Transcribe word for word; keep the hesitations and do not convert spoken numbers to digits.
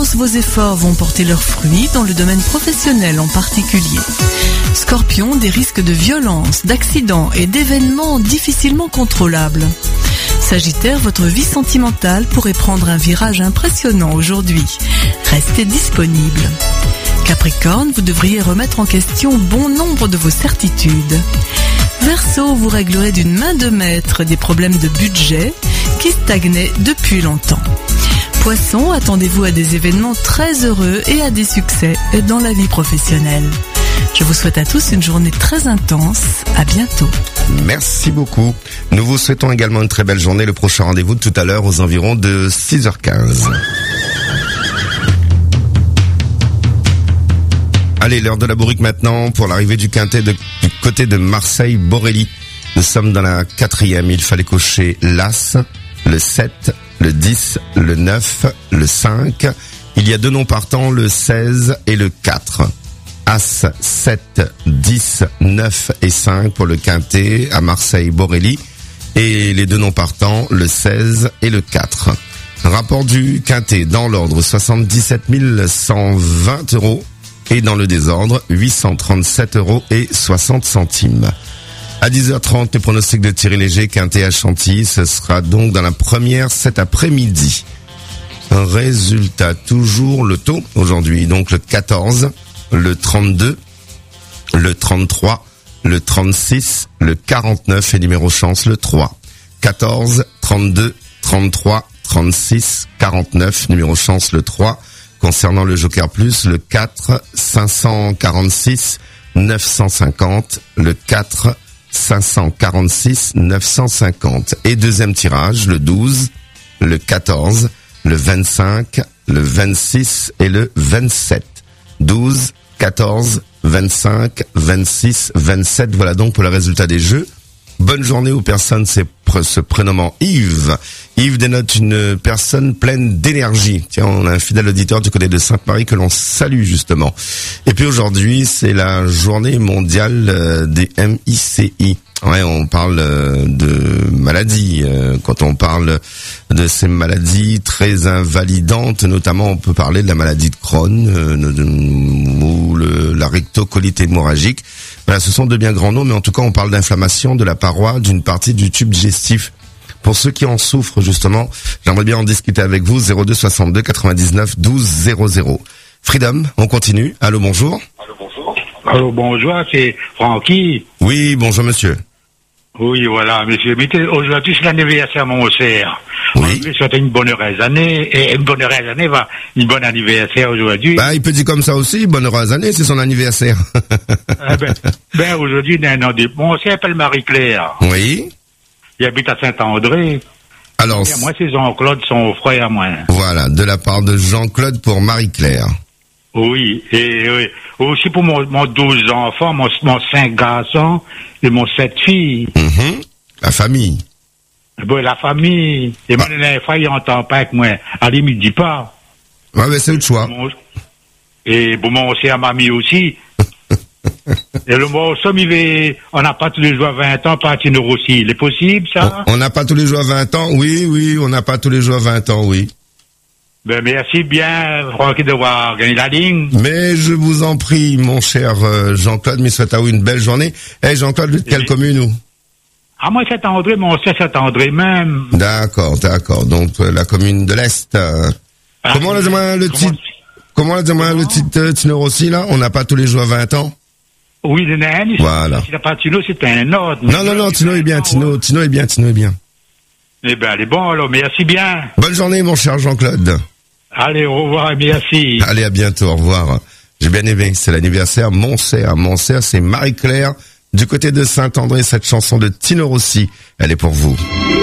Balance, vos efforts vont porter leurs fruits dans le domaine professionnel en particulier. Scorpion, des risques de violence, d'accidents et d'événements difficilement contrôlables. Sagittaire, votre vie sentimentale pourrait prendre un virage impressionnant aujourd'hui. Restez disponible. Capricorne, vous devriez remettre en question bon nombre de vos certitudes. Verseau, vous réglerez d'une main de maître des problèmes de budget qui stagnaient depuis longtemps. Poisson, attendez-vous à des événements très heureux et à des succès dans la vie professionnelle. Je vous souhaite à tous une journée très intense. À bientôt. Merci beaucoup. Nous vous souhaitons également une très belle journée. Le prochain rendez-vous tout à l'heure aux environs de six heures quinze. Allez, l'heure de la bourrique maintenant pour l'arrivée du quintet de, du côté de Marseille-Borély. Nous sommes dans la quatrième. Il fallait cocher l'As, le sept, le dix, le neuf, le cinq. Il y a deux noms partants, le seize et le quatre. As, sept, dix, neuf et cinq pour le quintet à Marseille-Borély. Et les deux noms partants, le seize et le quatre. Rapport du quintet dans l'ordre, soixante-dix-sept mille cent vingt euros. Et dans le désordre, huit cent trente-sept euros et soixante centimes. À dix heures trente, le pronostic de Thierry Léger, quintet à Chantilly. Ce sera donc dans la première cet après-midi. Un résultat, toujours le taux aujourd'hui. Donc le quatorze, le trente-deux, le trente-trois, le trente-six, le quarante-neuf et numéro chance le trois. quatorze, trente-deux, trente-trois, trente-six, quarante-neuf, numéro chance le trois. Concernant le Joker Plus, le quatre, cinq cent quarante-six, neuf cent cinquante, le quatre, cinq cent quarante-six, neuf cent cinquante. Et deuxième tirage, le douze, le quatorze, le vingt-cinq, le vingt-six et le vingt-sept. douze, quatorze, vingt-cinq, vingt-six, vingt-sept. Voilà donc pour le résultat des jeux. Bonne journée aux personnes se prénommant Yves. Yves dénote une personne pleine d'énergie. Tiens, on a un fidèle auditeur du côté de Sainte-Marie que l'on salue justement. Et puis aujourd'hui, c'est la journée mondiale des M I C I. Ouais, on parle de maladies. Quand on parle de ces maladies très invalidantes, notamment on peut parler de la maladie de Crohn ou le, la rectocolite hémorragique. Voilà, ce sont de bien grands noms, mais en tout cas on parle d'inflammation de la paroi d'une partie du tube digestif. Pour ceux qui en souffrent justement, j'aimerais bien en discuter avec vous. Zéro deux soixante-deux quatre-vingt-dix-neuf douze zéro zéro. Freedom, on continue. Allô, bonjour. Allô, bonjour. Allô, bonjour, c'est Francky. Oui, bonjour monsieur. Oui, voilà, monsieur. Aujourd'hui, c'est l'anniversaire, mon cher. Oui. Je souhaite une bonne heureuse année. Et une bonne heureuse année, va, une bonne anniversaire aujourd'hui. Bah, il peut dire comme ça aussi, bonne heureuse année, c'est son anniversaire. eh ben, ben, aujourd'hui, il y a un an de... Mon cher s'appelle Marie-Claire. Oui. Il habite à Saint-André. Alors. Et moi, c'est Jean-Claude, son frère à moi. Voilà, de la part de Jean-Claude pour Marie-Claire. Oui, et oui. Aussi pour mon, mon douze enfants, mon, mon cinq garçons et mon sept filles. Mm-hmm. La famille. Bon, la famille. Et bah. Mon dernière fois, il n'entend pas avec moi. Allez, il me dit pas. Ouais, mais c'est le choix. Mon, et bon, mon aussi à mamie aussi. Et le mot somme, on n'a pas tous les jours à vingt ans, Patino aussi. Il est possible, ça? On n'a pas tous les jours à vingt ans? Oui, oui, on n'a pas tous les jours à vingt ans, oui. Ben, merci bien, Francky, d'avoir gagné la ligne. Mais je vous en prie, mon cher euh, Jean-Claude, mais souhaite à vous une belle journée. Eh, hey, Jean-Claude, de quelle commune, ou? Ah, moi, c'est André, mon c'est Saint-André même. D'accord, d'accord. Donc, euh, la commune de l'Est. Euh, ah, comment le dis-moi le titre? Comment le dis-moi le titre euh, Tino Rossi, là? On n'a pas tous les jours à vingt ans? Oui, le nain. Voilà. Si t'as pas Tino, c'est un autre. Non, non, non, Tino est bien, Tino, Tino est bien, Tino est bien. Eh ben, elle est bon, alors, merci bien. Bonne journée, mon cher Jean-Claude. Allez, au revoir, merci. Allez, à bientôt, au revoir. J'ai bien aimé, c'est l'anniversaire Montserrat. Montserrat, c'est Marie-Claire. Du côté de Saint-André, cette chanson de Tino Rossi, elle est pour vous.